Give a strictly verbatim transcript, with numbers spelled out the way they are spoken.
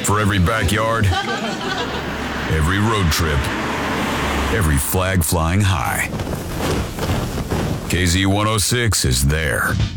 For every backyard, every road trip, every flag flying high, K Z one oh six is there.